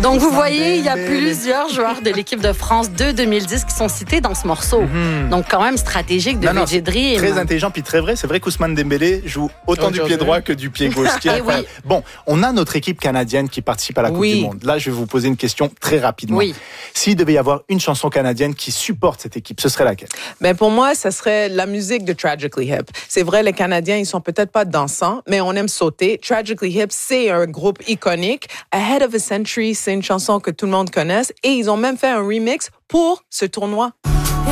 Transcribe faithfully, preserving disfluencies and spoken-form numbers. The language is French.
Donc, vous voyez, il y a plusieurs joueurs de l'équipe de France de deux mille dix qui sont cités dans ce morceau. Mm-hmm. Donc, quand même stratégique de V J Dream. Très intelligent puis très vrai. C'est vrai qu'Ousmane Dembélé joue autant du pied droit que du pied gauche. Oui. Bon, on a notre équipe canadienne qui participe à la Coupe oui. du Monde. Là, je vais vous poser une question très rapidement. Oui. S'il devait y avoir une chanson canadienne qui supporte cette équipe, ce serait laquelle? Ben pour moi, ça serait la musique de Tragically Hip. C'est vrai, les Canadiens, ils sont peut-être pas dansants, mais on aime sauter. Tragically Hip, c'est un groupe iconique. Ahead of a Century, c'est une chanson que tout le monde connaisse. Et ils ont même fait un remix pour ce tournoi.